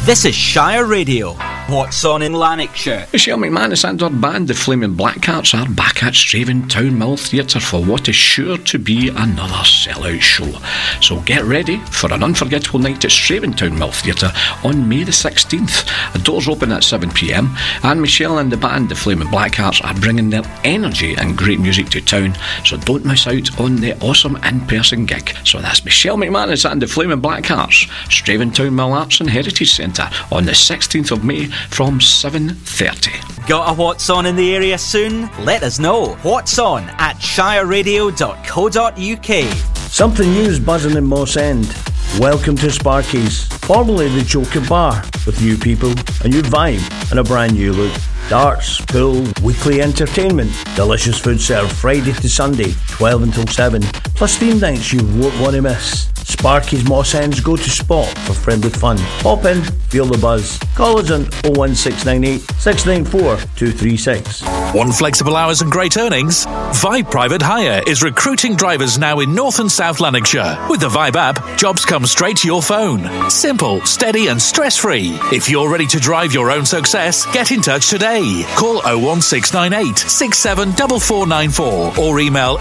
This is Shire Radio. What's on in Lanarkshire? Michelle McManus and her band, the Flaming Blackhearts, are back at Straven Town Mill Theatre for what is sure to be another sellout show. So get ready for an unforgettable night at Straven Town Mill Theatre on May the 16th. The doors open at 7pm, and Michelle and the band, the Flaming Blackhearts, are bringing their energy and great music to town, so don't miss out on the awesome in-person gig. So that's Michelle McManus and the Flaming Blackhearts, Straven Town Mill Arts and Heritage Centre on the 16th of May from 7:30. Got a What's On in the area soon? Let us know. What's On at shireradio.co.uk. Something new is buzzing in Moss End. Welcome to Sparky's, formerly the Joker Bar, with new people, a new vibe and a brand new look. Darts, pool, weekly entertainment, delicious food served Friday to Sunday, 12 until 7, plus theme nights you won't want to miss. Sparky's Moss End's go-to spot for friendly fun. Pop in, feel the buzz. Call us on 01698 694 236. Want flexible hours and great earnings? Vibe Private Hire is recruiting drivers now in North and South Lanarkshire. With the Vibe app, jobs come straight to your phone. Simple, steady and stress-free. If you're ready to drive your own success, get in touch today. Call 01698 674494 or email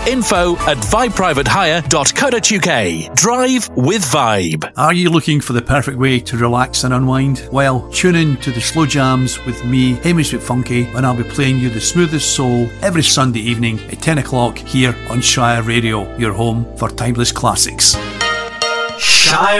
info@vibeprivatehire.co.uk. Drive with Vibe. Are you looking for the perfect way to relax and unwind? Well, tune in to the Slow Jams with me, Hamish McFunky, when I'll be playing you the smoothest soul every Sunday evening at 10 o'clock here on Shire Radio, your home for timeless classics. Shire